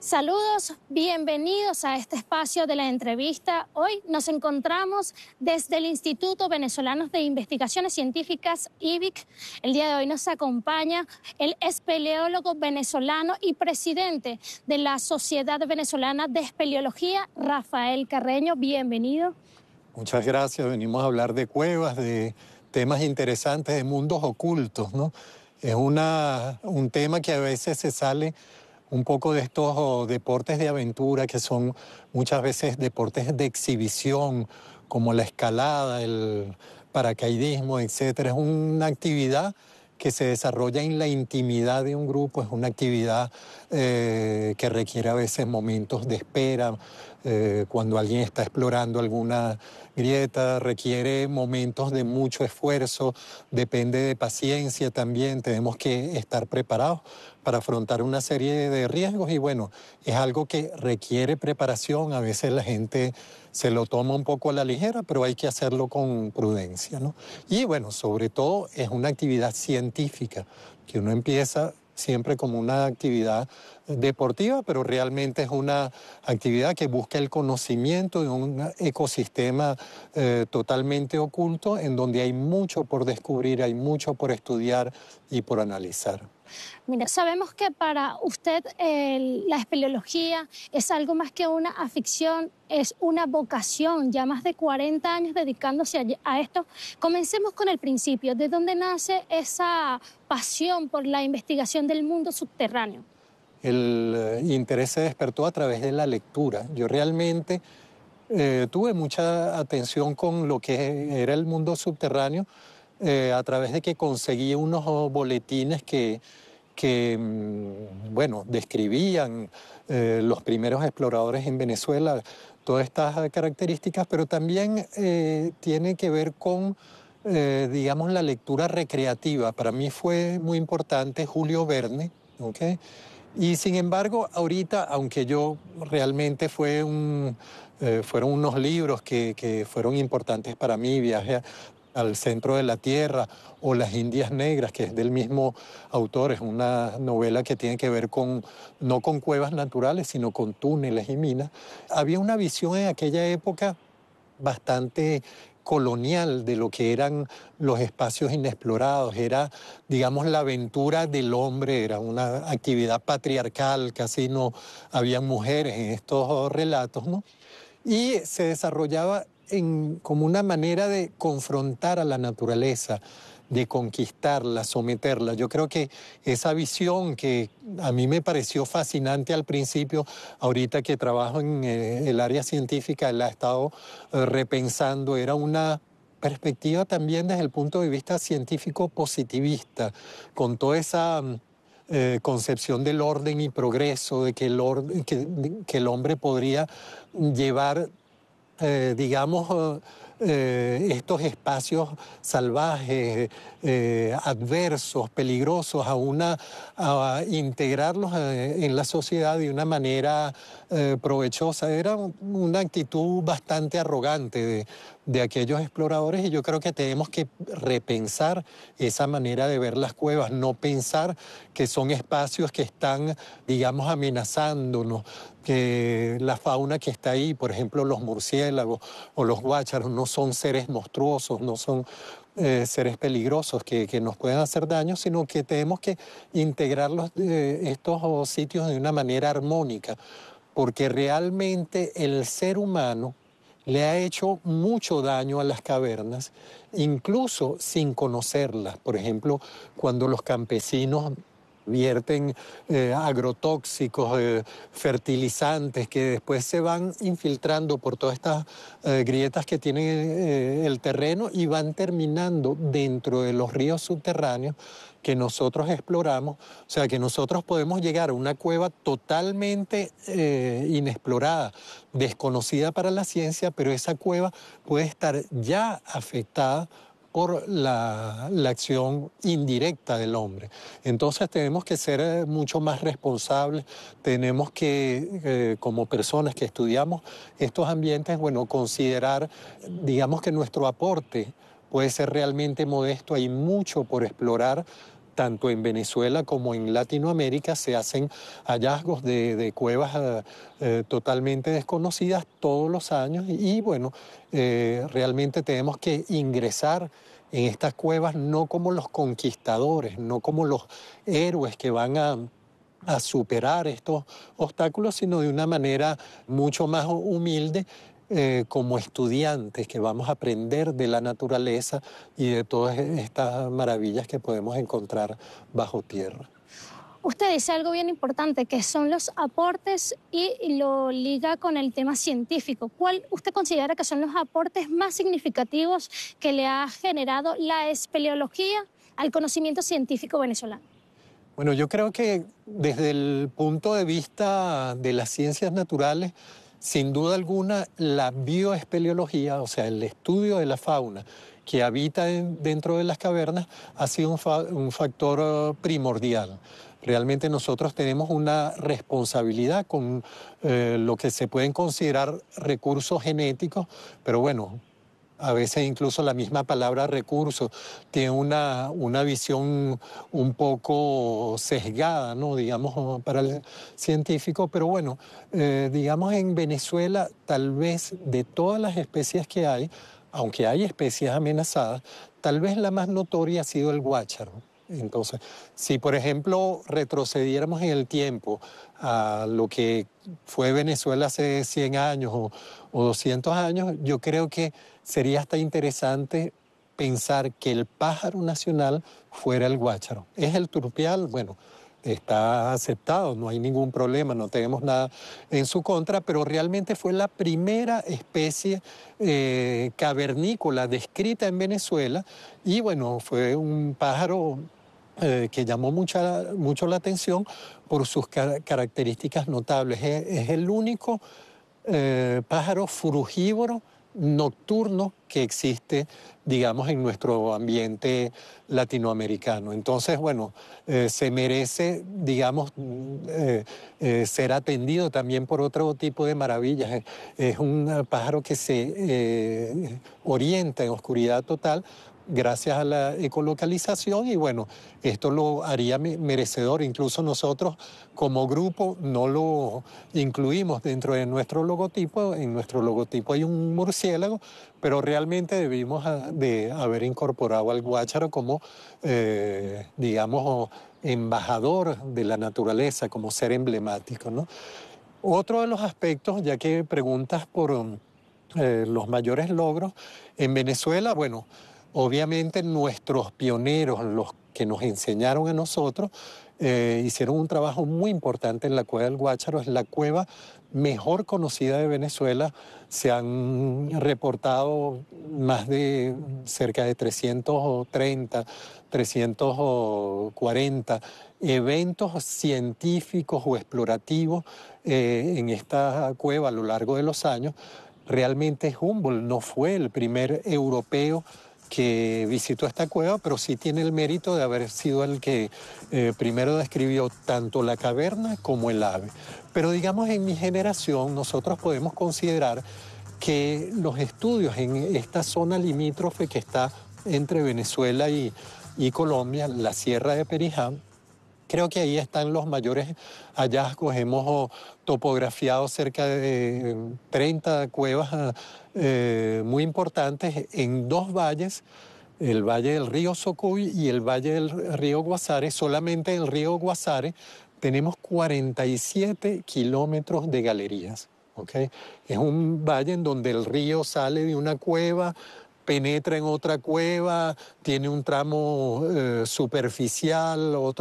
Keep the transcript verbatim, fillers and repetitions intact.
Saludos, bienvenidos a este espacio de la entrevista. Hoy nos encontramos desde el Instituto Venezolano de Investigaciones Científicas, I V I C. El día de hoy nos acompaña el espeleólogo venezolano y presidente de la Sociedad Venezolana de Espeleología, Rafael Carreño. Bienvenido. Muchas gracias. Venimos a hablar de cuevas, de temas interesantes, de mundos ocultos, ¿no? Es una, un tema que a veces se sale un poco de estos oh, deportes de aventura que son muchas veces deportes de exhibición, como la escalada, el paracaidismo, etcétera. Es una actividad que se desarrolla en la intimidad de un grupo, es una actividad eh, que requiere a veces momentos de espera, eh, cuando alguien está explorando alguna grieta, requiere momentos de mucho esfuerzo, depende de paciencia también, tenemos que estar preparados para afrontar una serie de riesgos y bueno, es algo que requiere preparación, a veces la gente se lo toma un poco a la ligera, pero hay que hacerlo con prudencia, ¿no? Y bueno, sobre todo es una actividad científica, que uno empieza siempre como una actividad deportiva, pero realmente es una actividad que busca el conocimiento de un ecosistema eh, totalmente oculto, en donde hay mucho por descubrir, hay mucho por estudiar y por analizar. Mira, sabemos que para usted eh, la espeleología es algo más que una afición, es una vocación, ya más de cuarenta años dedicándose a, a esto. Comencemos con el principio, ¿de dónde nace esa pasión por la investigación del mundo subterráneo? El eh, interés se despertó a través de la lectura. Yo realmente eh, tuve mucha atención con lo que era el mundo subterráneo eh, a través de que conseguí unos boletines que que, bueno, describían eh, los primeros exploradores en Venezuela, todas estas características, pero también eh, tiene que ver con, eh, digamos, la lectura recreativa. Para mí fue muy importante Julio Verne, ¿ok? Y sin embargo, ahorita, aunque yo realmente fue un, eh, fueron unos libros que, que fueron importantes para mí, viaje al centro de la Tierra o Las Indias Negras, que es del mismo autor, es una novela que tiene que ver con, no con cuevas naturales, sino con túneles y minas. Había una visión en aquella época bastante colonial de lo que eran los espacios inexplorados, era, digamos, la aventura del hombre, era una actividad patriarcal, casi no había mujeres en estos relatos, ¿no? Y se desarrollaba en, como una manera de confrontar a la naturaleza, de conquistarla, someterla. Yo creo que esa visión que a mí me pareció fascinante al principio, ahorita que trabajo en eh, el área científica, la he estado eh, repensando, era una perspectiva también desde el punto de vista científico positivista, con toda esa eh, concepción del orden y progreso, de que el, orden, que, que el hombre podría llevar Eh, digamos, eh, estos espacios salvajes, eh, adversos, peligrosos, a, una, a integrarlos eh, en la sociedad de una manera eh, provechosa. Era una actitud bastante arrogante de, de aquellos exploradores y yo creo que tenemos que repensar esa manera de ver las cuevas, no pensar que son espacios que están, digamos, amenazándonos, que la fauna que está ahí, por ejemplo, los murciélagos o los guácharos, no son seres monstruosos, no son eh, seres peligrosos que, que nos pueden hacer daño, sino que tenemos que integrar los, eh, estos sitios de una manera armónica, porque realmente el ser humano le ha hecho mucho daño a las cavernas, incluso sin conocerlas. Por ejemplo, cuando los campesinos vierten eh, agrotóxicos, eh, fertilizantes que después se van infiltrando por todas estas eh, grietas que tiene eh, el terreno y van terminando dentro de los ríos subterráneos que nosotros exploramos. O sea, que nosotros podemos llegar a una cueva totalmente eh, inexplorada, desconocida para la ciencia, pero esa cueva puede estar ya afectada por la, la acción indirecta del hombre. Entonces tenemos que ser eh, mucho más responsables, tenemos que, eh, como personas que estudiamos estos ambientes, bueno, considerar, digamos que nuestro aporte puede ser realmente modesto, hay mucho por explorar, tanto en Venezuela como en Latinoamérica se hacen hallazgos de, de cuevas eh, eh, totalmente desconocidas todos los años y, y bueno, eh, realmente tenemos que ingresar en estas cuevas no como los conquistadores, no como los héroes que van a a superar estos obstáculos, sino de una manera mucho más humilde, eh, como estudiantes que vamos a aprender de la naturaleza y de todas estas maravillas que podemos encontrar bajo tierra. Usted dice algo bien importante, que son los aportes y lo liga con el tema científico. ¿Cuál usted considera que son los aportes más significativos que le ha generado la espeleología al conocimiento científico venezolano? Bueno, yo creo que desde el punto de vista de las ciencias naturales, sin duda alguna, la bioespeleología, o sea, el estudio de la fauna que habita en, dentro de las cavernas, ha sido un, fa un factor uh, primordial. Realmente nosotros tenemos una responsabilidad con eh, lo que se pueden considerar recursos genéticos, pero bueno, a veces incluso la misma palabra recurso tiene una, una visión un poco sesgada, ¿no? Digamos, para el científico, pero bueno, eh, digamos en Venezuela tal vez de todas las especies que hay, aunque hay especies amenazadas, tal vez la más notoria ha sido el guácharo. Entonces, si por ejemplo retrocediéramos en el tiempo a lo que fue Venezuela hace cien años o, o doscientos años, yo creo que sería hasta interesante pensar que el pájaro nacional fuera el guácharo. ¿Es el turpial? Bueno, está aceptado, no hay ningún problema, no tenemos nada en su contra, pero realmente fue la primera especie eh, cavernícola descrita en Venezuela y bueno, fue un pájaro Eh, que llamó mucha, mucho la atención por sus car características notables. Es, es el único eh, pájaro frugívoro nocturno que existe, digamos, en nuestro ambiente latinoamericano. Entonces, bueno, eh, se merece, digamos, eh, eh, ser atendido también por otro tipo de maravillas. Es, es un pájaro que se eh, orienta en oscuridad total gracias a la ecolocalización y bueno, esto lo haría merecedor. Incluso nosotros como grupo no lo incluimos dentro de nuestro logotipo. En nuestro logotipo hay un murciélago, pero realmente debimos de haber incorporado al guácharo como, eh, digamos, embajador de la naturaleza, como ser emblemático, ¿no? Otro de los aspectos, ya que preguntas por eh, los mayores logros, en Venezuela, bueno, obviamente nuestros pioneros, los que nos enseñaron a nosotros, eh, hicieron un trabajo muy importante en la Cueva del Guácharo. Es la cueva mejor conocida de Venezuela. Se han reportado más de cerca de trescientos treinta, trescientos cuarenta eventos científicos o explorativos eh, en esta cueva a lo largo de los años. Realmente Humboldt no fue el primer europeo que visitó esta cueva, pero sí tiene el mérito de haber sido el que eh, primero describió tanto la caverna como el ave. Pero digamos, en mi generación nosotros podemos considerar que los estudios en esta zona limítrofe que está entre Venezuela y, y Colombia, la Sierra de Perijá, creo que ahí están los mayores hallazgos. Hemos topografiado cerca de treinta cuevas eh, muy importantes en dos valles, el valle del río Socuy y el valle del río Guasare. Solamente en el río Guasare tenemos cuarenta y siete kilómetros de galerías. ¿Okay? Es un valle en donde el río sale de una cueva, penetra en otra cueva, tiene un tramo eh, superficial, otro